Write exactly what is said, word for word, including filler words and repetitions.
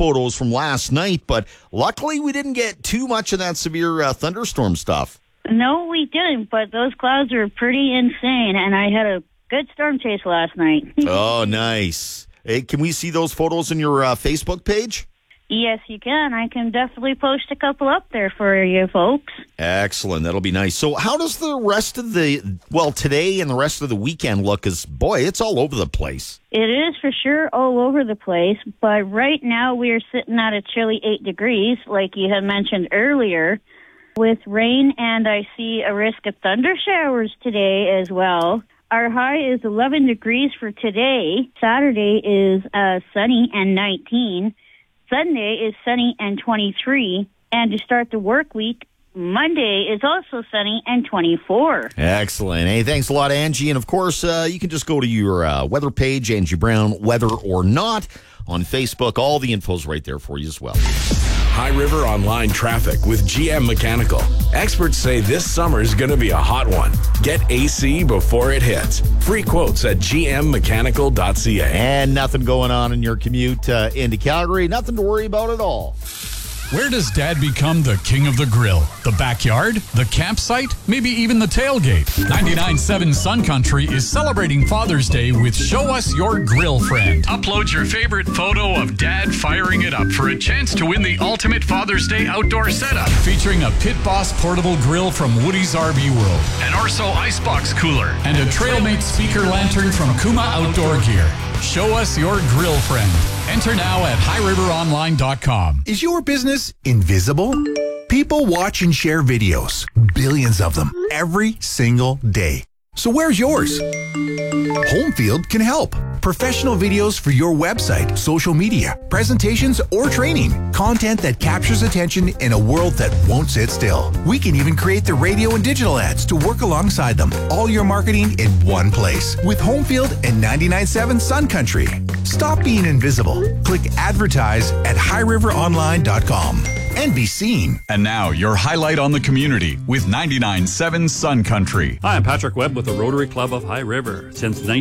photos from last night, but luckily we didn't get too much of that severe uh, thunderstorm stuff. No, we didn't, but those clouds are pretty insane, and I had a good storm chase last night. Oh, nice. Hey, can we see those photos on your uh, Facebook page? Yes, you can. I can definitely post a couple up there for you folks. Excellent. That'll be nice. So how does the rest of the, well, today and the rest of the weekend look? Because, boy, it's all over the place. It is for sure all over the place, but right now we are sitting at a chilly eight degrees, like you had mentioned earlier, with rain, and I see a risk of thunder showers today as well. Our high is eleven degrees for today. Saturday is uh, sunny and nineteen. Sunday is sunny and twenty-three. And to start the work week, Monday is also sunny and twenty-four. Excellent. Hey, thanks a lot, Angie. And, of course, uh, you can just go to your uh, weather page, Angie Brown, Weather or Not, on Facebook. All the info's right there for you as well. High River Online traffic with G M Mechanical. Experts say this summer is going to be a hot one. Get A C before it hits. Free quotes at g m mechanical dot c a. And nothing going on in your commute uh, into Calgary. Nothing to worry about at all. Where does Dad become the king of the grill? The backyard? The campsite? Maybe even the tailgate? ninety-nine point seven Sun Country is celebrating Father's Day with Show Us Your Grill Friend. Upload your favorite photo of Dad firing it up for a chance to win the ultimate Father's Day outdoor setup. Featuring a Pit Boss portable grill from Woody's R V World, an Orso Icebox cooler, and a Trailmate speaker lantern from Kuma Outdoor Gear. Show Us Your Grill Friend. Enter now at high river online dot com. Is your business invisible? People watch and share videos, billions of them, every single day. So where's yours? Homefield can help. Professional videos for your website, social media, presentations, or training. Content that captures attention in a world that won't sit still. We can even create the radio and digital ads to work alongside them. All your marketing in one place with Homefield and ninety-nine point seven Sun Country. Stop being invisible. Click advertise at high river online dot com and be seen. And now your highlight on the community with ninety-nine point seven Sun Country. Hi, I'm Patrick Webb with the Rotary Club of High River. Since nineteen